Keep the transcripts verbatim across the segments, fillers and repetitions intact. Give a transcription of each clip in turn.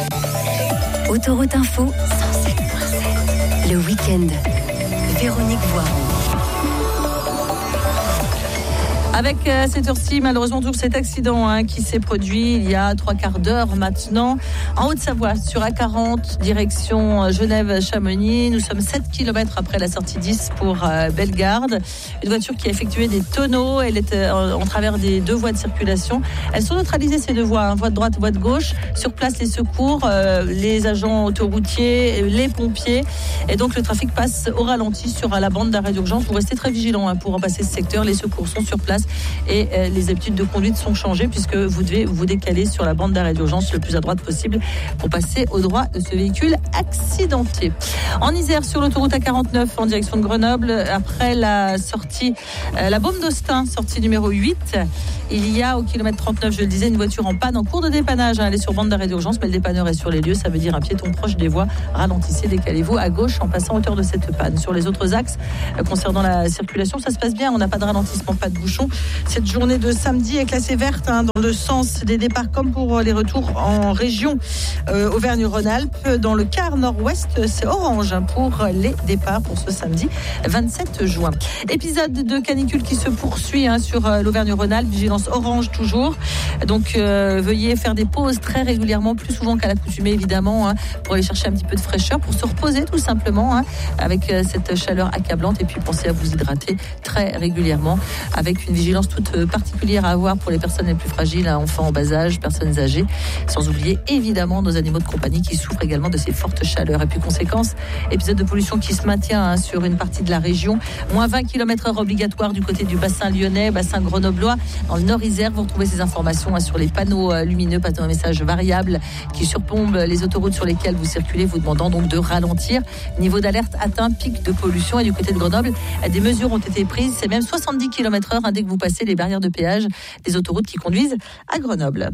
Autoroute Info, cent sept virgule sept. Le week-end. Véronique Voiron. Avec euh, cette heure-ci, malheureusement, toujours cet accident hein, qui s'est produit il y a trois quarts d'heure maintenant. En Haute-Savoie, sur A quarante, direction Genève-Chamonix. Nous sommes sept kilomètres après la sortie dix pour euh, Bellegarde. Une voiture qui a effectué des tonneaux. Elle est euh, en travers des deux voies de circulation. Elles sont neutralisées, ces deux voies, hein, voie de droite, voie de gauche. Sur place, les secours, euh, les agents autoroutiers, les pompiers. Et donc, le trafic passe au ralenti sur la bande d'arrêt d'urgence. Vous restez très vigilants hein, pour en passer ce secteur. Les secours sont sur place. Et euh, les habitudes de conduite sont changées puisque vous devez vous décaler sur la bande d'arrêt d'urgence le plus à droite possible pour passer au droit de ce véhicule accidenté. En Isère, sur l'autoroute A quarante-neuf en direction de Grenoble, après la sortie, euh, la Baume d'Austin, sortie numéro huit, il y a au kilomètre trente-neuf, je le disais, une voiture en panne en cours de dépannage. Hein, elle est sur bande d'arrêt d'urgence, mais le dépanneur est sur les lieux. Ça veut dire un piéton proche des voies. Ralentissez, décalez-vous à gauche en passant à hauteur de cette panne. Sur les autres axes, euh, concernant la circulation, ça se passe bien. On n'a pas de ralentissement, pas de bouchon. Cette journée de samedi est classée verte hein, dans le sens des départs comme pour les retours en région euh, Auvergne-Rhône-Alpes. Dans le quart nord-ouest, c'est orange hein, pour les départs pour ce samedi vingt-sept juin. Épisode de canicule qui se poursuit hein, sur euh, l'Auvergne-Rhône-Alpes. Vigilance orange toujours. Donc euh, veuillez faire des pauses très régulièrement, plus souvent qu'à l'accoutumée évidemment, hein, pour aller chercher un petit peu de fraîcheur, pour se reposer tout simplement hein, avec euh, cette chaleur accablante. Et puis pensez à vous hydrater très régulièrement avec une vigilance toute particulière à avoir pour les personnes les plus fragiles, enfants en bas âge, personnes âgées, sans oublier évidemment nos animaux de compagnie qui souffrent également de ces fortes chaleurs. Et puis conséquence, épisode de pollution qui se maintient hein, sur une partie de la région, moins vingt kilomètres heure obligatoire du côté du bassin lyonnais, bassin grenoblois, dans le nord Isère. Vous retrouvez ces informations hein, sur les panneaux euh, lumineux, panneaux à messages variables qui surplombent les autoroutes sur lesquelles vous circulez, vous demandant donc de ralentir. Niveau d'alerte atteint, pic de pollution. Et du côté de Grenoble, des mesures ont été prises, c'est même soixante-dix kilomètres heure hein, dès que vous passez les barrières de péage des autoroutes qui conduisent à Grenoble.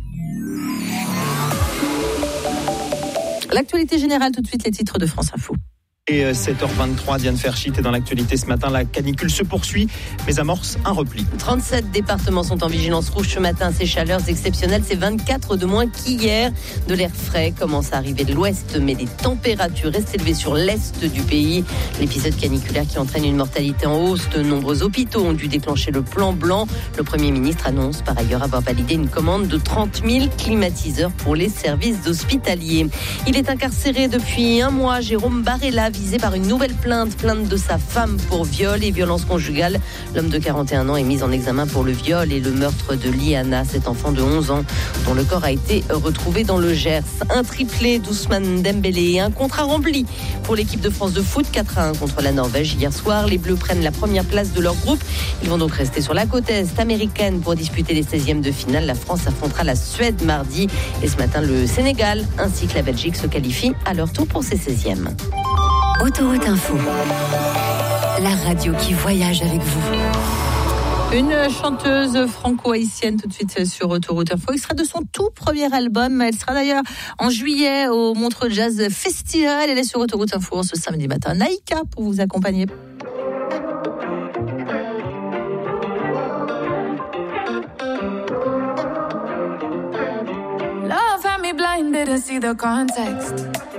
L'actualité générale, tout de suite les titres de France Info. Et sept heures vingt-trois, Diane Ferchit est dans l'actualité ce matin. La canicule se poursuit, mais amorce un repli. trente-sept départements sont en vigilance rouge ce matin. Ces chaleurs exceptionnelles, c'est vingt-quatre de moins qu'hier. De l'air frais commence à arriver de l'ouest, mais les températures restent élevées sur l'est du pays. L'épisode caniculaire qui entraîne une mortalité en hausse. De nombreux hôpitaux ont dû déclencher le plan blanc. Le Premier ministre annonce par ailleurs avoir validé une commande de trente mille climatiseurs pour les services hospitaliers. Il est incarcéré depuis un mois. Jérôme Barella, visé par une nouvelle plainte, plainte de sa femme pour viol et violence conjugale. L'homme de quarante et un ans est mis en examen pour le viol et le meurtre de Liana, cet enfant de onze ans, dont le corps a été retrouvé dans le Gers. Un triplé d'Ousmane Dembélé et un contrat rempli pour l'équipe de France de foot, quatre à un contre la Norvège hier soir. Les Bleus prennent la première place de leur groupe. Ils vont donc rester sur la côte est américaine pour disputer les seizièmes de finale. La France affrontera la Suède mardi. Et ce matin, le Sénégal ainsi que la Belgique se qualifient à leur tour pour ces seizièmes. Autoroute Info, la radio qui voyage avec vous. Une chanteuse franco-haïtienne tout de suite sur Autoroute Info. Il sera de son tout premier album. Elle sera d'ailleurs en juillet au Montreux Jazz Festival. Elle est sur Autoroute Info ce samedi matin. Naïka pour vous accompagner. Love had me blind, didn't see the context.